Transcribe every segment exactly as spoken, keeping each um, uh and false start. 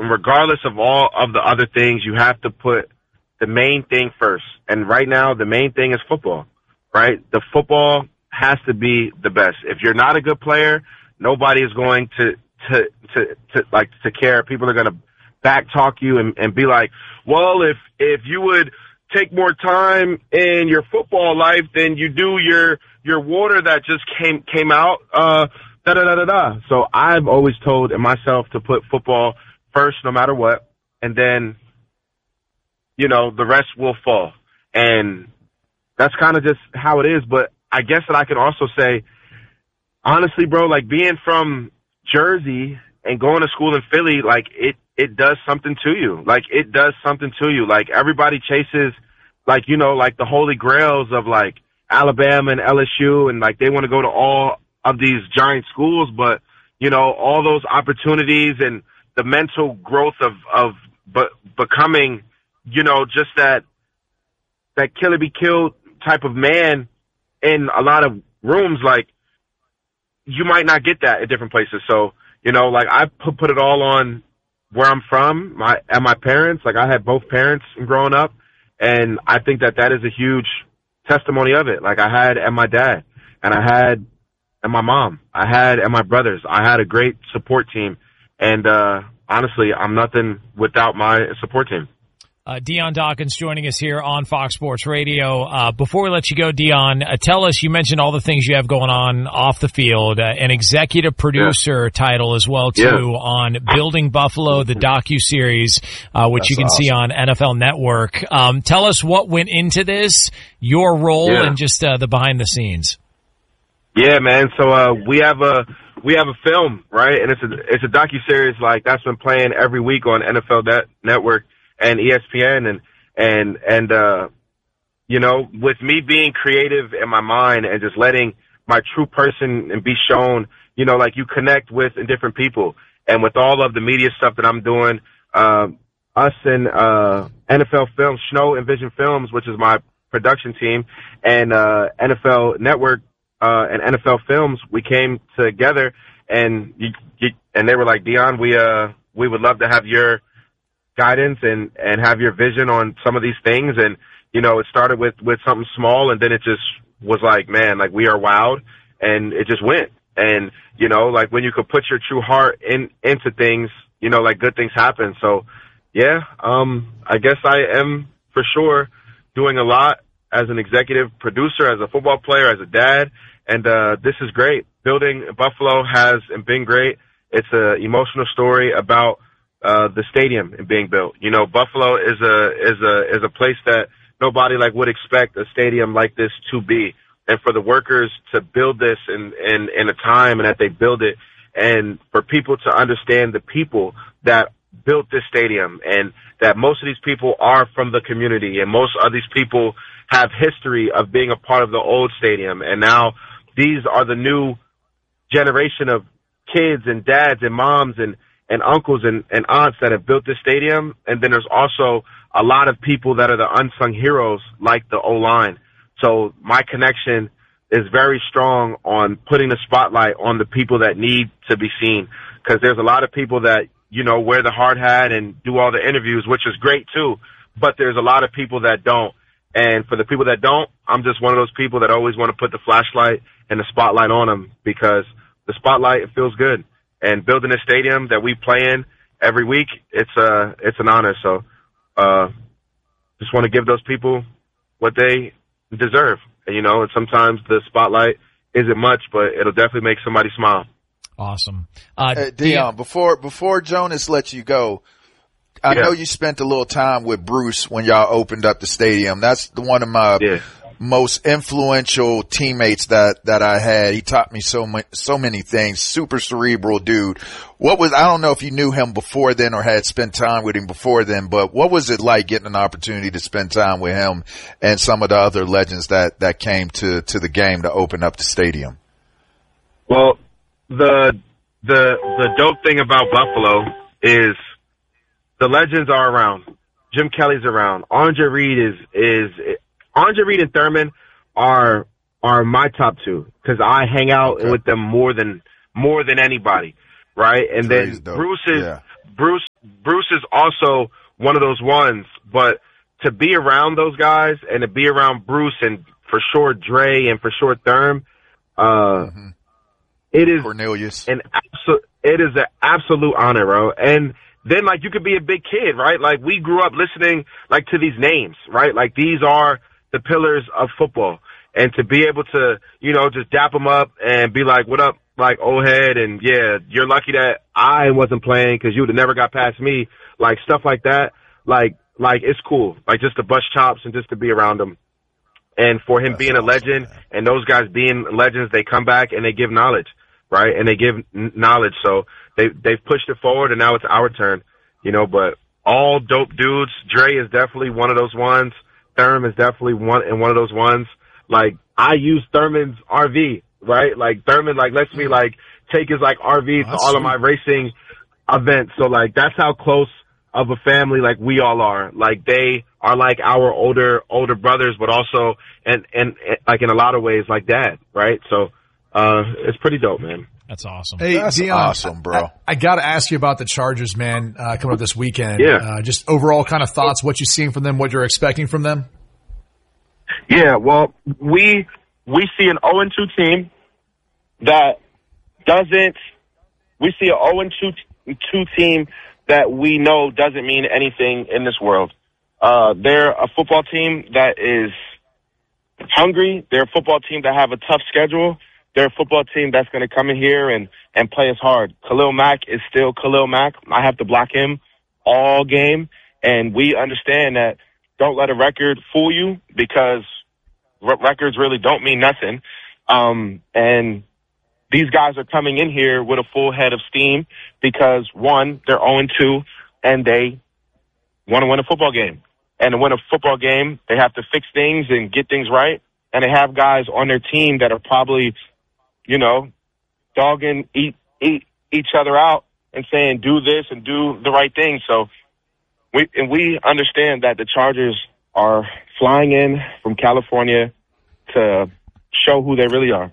and regardless of all of the other things, you have to put the main thing first. And right now, the main thing is football, right? The football has to be the best. If you're not a good player, nobody is going to, to, to, to like, to care. People are going to back talk you and, and be like, well, if, if you would take more time in your football life than you do your, your water that just came, came out, uh, da da da da da. So I've always told myself to put football first no matter what. And then, you know, the rest will fall. And that's kind of just how it is. But I guess that I can also say, honestly, bro, like being from Jersey and going to school in Philly, like it, it does something to you. Like it does something to you. Like everybody chases, like, you know, like the holy grails of like Alabama and L S U, and like they want to go to all of these giant schools, but you know, all those opportunities and the mental growth of, of but becoming, you know, just that, that kill or be killed type of man in a lot of rooms, like you might not get that at different places. So, you know, like I put, put it all on where I'm from, my, and my parents. Like I had both parents growing up, and I think that that is a huge testimony of it. Like I had, and my dad, and I had, and my mom, I had, and my brothers. I had a great support team. And, uh, honestly, I'm nothing without my support team. Uh, Dion Dawkins joining us here on Fox Sports Radio. Uh, before we let you go, Dion, uh, tell us, you mentioned all the things you have going on off the field, uh, an executive producer yeah. title as well, too, yeah. on Building Buffalo, the docuseries, uh, which That's you can awesome. see on N F L Network. Um, tell us what went into this, your role, yeah. and just uh, the behind the scenes. Yeah, man. So uh, we have a we have a film, right? And it's a it's a docuseries like that's been playing every week on N F L Net- Network and E S P N, and and and uh, you know, with me being creative in my mind and just letting my true person and be shown, you know, like you connect with different people, and with all of the media stuff that I'm doing, uh, us and uh, N F L Films, Snow and Vision Films, which is my production team, and uh, N F L Network. Uh, and N F L Films, we came together, and you, you, and they were like, Dion, we uh we would love to have your guidance and and have your vision on some of these things. And you know, it started with with something small, and then it just was like, man, like we are wowed, and it just went. And you know, like when you could put your true heart in into things, you know, like good things happen. So yeah, um, I guess I am for sure doing a lot as an executive producer, as a football player, as a dad. And, uh, this is great. Building Buffalo has been great. It's an emotional story about, uh, the stadium and being built. You know, Buffalo is a, is a, is a place that nobody like would expect a stadium like this to be. And for the workers to build this in, in, in a time and that they build it, and for people to understand the people that built this stadium, and that most of these people are from the community, and most of these people have history of being a part of the old stadium. And now these are the new generation of kids and dads and moms and, and uncles and, and aunts that have built this stadium. And then there's also a lot of people that are the unsung heroes, like the O-line. So my connection is very strong on putting the spotlight on the people that need to be seen, because there's a lot of people that, you know, wear the hard hat and do all the interviews, which is great too, but there's a lot of people that don't. And for the people that don't, I'm just one of those people that always want to put the flashlight and the spotlight on them, because the spotlight, it feels good. And building a stadium that we play in every week, it's uh it's an honor. So uh just want to give those people what they deserve. And, you know, and sometimes the spotlight isn't much, but it'll definitely make somebody smile. Awesome. Uh, hey, Dion, before before Jonas lets you go, I yeah. know you spent a little time with Bruce when y'all opened up the stadium. That's the, one of my yeah. most influential teammates that, that I had. He taught me so much, so many things. Super cerebral dude. What was, I don't know if you knew him before then or had spent time with him before then, but what was it like getting an opportunity to spend time with him and some of the other legends that, that came to, to the game to open up the stadium? Well, the, the, the dope thing about Buffalo is the legends are around. Jim Kelly's around. Andre Reed is, is, Andre Reed and Thurman are, are my top two, because I hang out okay. with them more than, more than anybody. Right. And then Bruce is, yeah. Bruce, Bruce is also one of those ones, but to be around those guys and to be around Bruce and for sure Dre and for sure Therm, uh, mm-hmm. it is Cornelius. an absolute, it is an absolute honor, bro. And then like you could be a big kid, right? Like we grew up listening like to these names, right? Like these are the pillars of football. And to be able to, you know, just dap them up and be like, what up, like, old head, and, yeah, you're lucky that I wasn't playing because you would have never got past me, like, stuff like that. Like, like it's cool. Like, just to bust chops and just to be around them. And for him That's being awesome, a legend man. And those guys being legends, they come back and they give knowledge, right? And they give n- knowledge. So they, they've pushed it forward, and now it's our turn, you know, but all dope dudes. Dre is definitely one of those ones. Therm is definitely one and one of those ones. Like, I use Thurman's R V, right? Like, Thurman, like, lets me, like, take his, like, R V oh, to all sweet. of my racing events. So, like, that's how close of a family, like, we all are. Like, they are, like, our older, older brothers, but also, and, and, and like, in a lot of ways, like dad, right? So, uh, it's pretty dope, man. That's awesome. Hey, That's Dion, awesome, bro. I, I got to ask you about the Chargers, man, uh, coming up this weekend. Yeah. Uh, just overall kind of thoughts, what you're seeing from them, what you're expecting from them? Yeah, well, we we see an oh and two team that doesn't – we see an oh and two team that we know doesn't mean anything in this world. Uh, they're a football team that is hungry. They're a football team that have a tough schedule. They're a football team that's going to come in here and, and play us hard. Khalil Mack is still Khalil Mack. I have to block him all game, and we understand that. Don't let a record fool you because r- records really don't mean nothing. Um, and these guys are coming in here with a full head of steam because, one, they're oh and two, and they want to win a football game. And to win a football game, they have to fix things and get things right. And they have guys on their team that are probably, you know, dogging eat, eat each other out and saying, do this and do the right thing. So, We, and we understand that the Chargers are flying in from California to show who they really are.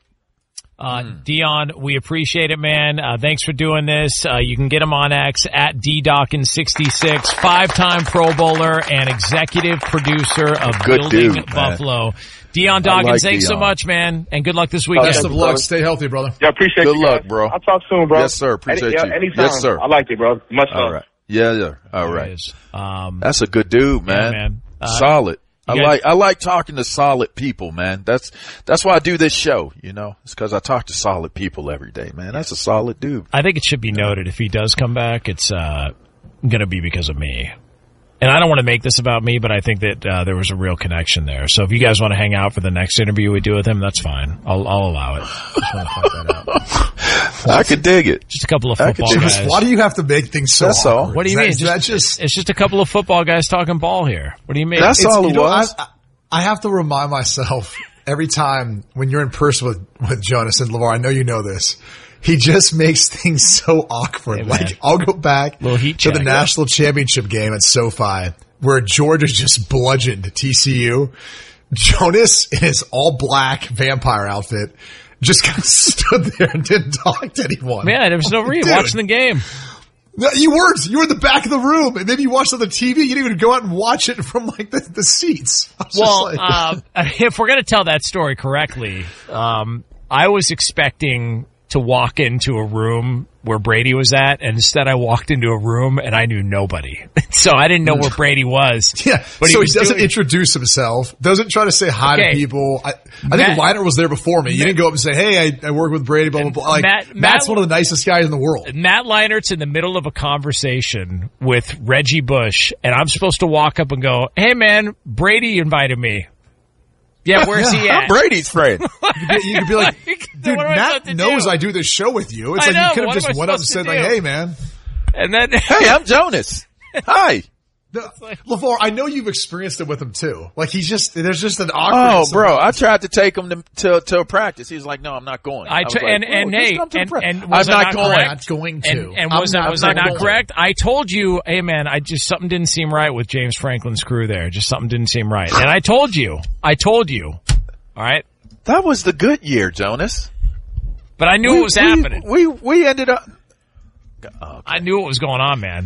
Uh, Dion, we appreciate it, man. Uh, thanks for doing this. Uh, you can get him on X at D Dawkins sixty-six, five-time Pro Bowler and executive producer of Good Building dude, Buffalo. Dion Dawkins, like thanks Dion. so much, man, and good luck this weekend. Best of luck. Stay healthy, brother. Yeah, appreciate Good you. luck, guys. bro. I'll talk soon, bro. Yes, sir. Appreciate Any, you. Anytime. Yes, sir. I like it, bro. Much fun. All right. Yeah, yeah. All right. Um, That's a good dude, man. Yeah, man. Uh, solid. I guys- like I like talking to solid people, man. That's that's why I do this show, you know. It's because I talk to solid people every day, man. That's a solid dude. I think it should be noted if he does come back, it's uh, going to be because of me. And I don't want to make this about me, but I think that uh, there was a real connection there. So if you guys want to hang out for the next interview we do with him, that's fine. I'll, I'll allow it. Just want to point that out. I could dig it. Just a couple of I could football dig guys. it. Why do you have to make things so That's awkward? all. What do you Is mean? that- is that just It's just a couple of football guys talking ball here. What do you mean? That's It's- all you it know, was. I, I have to remind myself every time when you're in person with, with Jonas and LeVar, I know you know this. He just makes things so awkward. Hey, like, I'll go back Little heat to the check. national championship game at SoFi where Georgia just bludgeoned T C U. Jonas in his all black vampire outfit just kind of stood there and didn't talk to anyone. Man, there was no reason Dude. watching the game. No, you weren't. You were in the back of the room, and maybe you watched on the T V. You didn't even go out and watch it from like the, the seats. I was Well, just like, uh, if we're going to tell that story correctly, um, I was expecting to walk into a room where Brady was at, and instead I walked into a room and I knew nobody. So I didn't know where Brady was. yeah. But so he, was doesn't doing- introduce himself. Doesn't try to say hi Okay. to people. I, I Matt- think Leiter was there before me. You didn't go up and say, "Hey, I, I work with Brady." Blah blah blah. Like Matt- Matt's Matt- one of the nicest guys in the world. Matt Leinert's in the middle of a conversation with Reggie Bush, and I'm supposed to walk up and go, "Hey, man, Brady invited me." Yeah, where's he I'm at? Brady's friend. You could be, you could be like, Like, "Dude, what am I Matt supposed to knows do? I do this show with you." It's I like know. you could have What am just I went up and supposed said, to "Like, do?" hey, man." And then, Hey, I'm Jonas. Hi. No, LeVar, I know you've experienced it with him too. Like he's just there's just an Oh, awkwardness. bro, I tried to take him to to, to a practice. He was like, "No, I'm not going." I was t- like, and "Bro, and just hey, come to the and, practice." and was I'm I not going. correct? not going to. And, and I'm was, not- I, was I'm I not not going. correct? I told you, hey man, I just something didn't seem right with James Franklin's crew there. Just something didn't seem right. And I told you, I told you. All right, That was the good year, Jonas. but I knew we, what was we, happening. We we ended up. I knew what was going on, man.